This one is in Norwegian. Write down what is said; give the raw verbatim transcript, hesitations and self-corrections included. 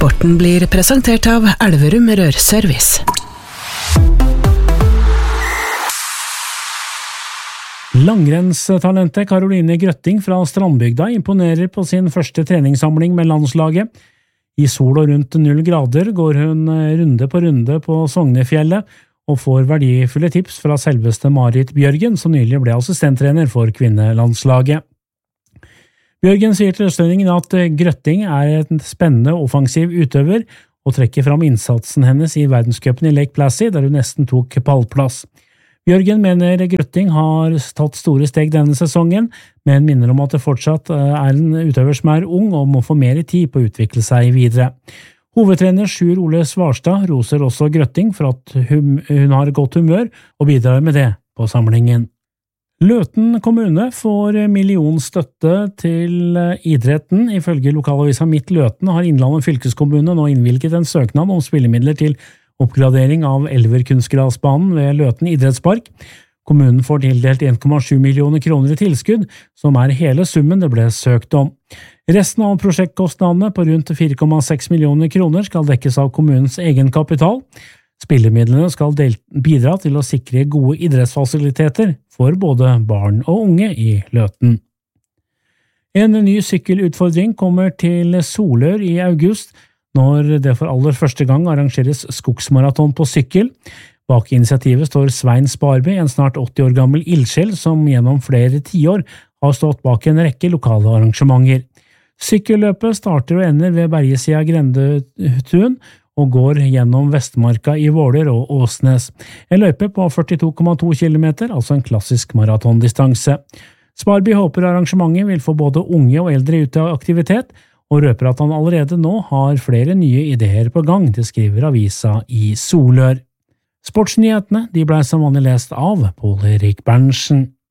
Sporten blir presentert av Elverum Rørservice. Langrennstalentet Caroline Grøtting fra Strandbygda imponerer på sin første treningssamling med landslaget. I sol og rundt null grader går hun runde på runde på Sognefjellet og får verdifulle tips fra selveste Marit Bjørgen, som nylig ble assistenttrener for kvinnelandslaget. Bjørgen sier til Østlendingen at Grøtting er en spennende offensiv utøver og trekker fram innsatsen hennes i verdenscupen i Lake Placid, der hun nesten tok pallplass. Bjørgen mener Grøtting har tatt store steg denne sesongen, men minner om at det fortsatt er en utøver som er ung og må få mer tid på å utvikle seg videre. Hovedtrener Sjur Ole Svarstad roser også Grøtting for at hun, hun har godt humør og bidrar med det på samlingen. Løten kommune får millionstøtte til idretten. Ifølge lokalavisa Midt Løten har Innlandet fylkeskommune nå innvilget en søknad om spillemidler til oppgradering av Elver-kunstgrasbanen ved Løten idrettspark. Kommunen får tildelt en komma sju millioner kroner i tilskudd, som er hele summen det ble søkt om. Resten av prosjektkostnadene på rundt fire komma seks millioner kroner skal dekkes av kommunens egenkapital. Spillemidlene skal bidra til å sikre gode idrettsfasiliteter for både barn og unge i Løten. En ny sykkelutfordring kommer til Solør i august, når det for aller første gang arrangeres skogsmaraton på sykkel. Bak initiativet står Svein Sparby, en snart åtti år gammel ildsjel som gjennom flere tiår har stått bak en rekke lokale arrangementer. Sykkelløpet starter og ender ved Bergesida Grendetun og går gjennom Vestmarka i Våler og Åsnes. En løype på førtito komma to kilometer, altså en klassisk maratondistanse. Sparby håper arrangementet vil få både unge og eldre ut av aktivitet, og røper at han allerede nå har flere nye ideer på gang, det skriver avisa i Solør. Sportsnyhetene de ble som vanlig lest av Pål Erik Berntsen.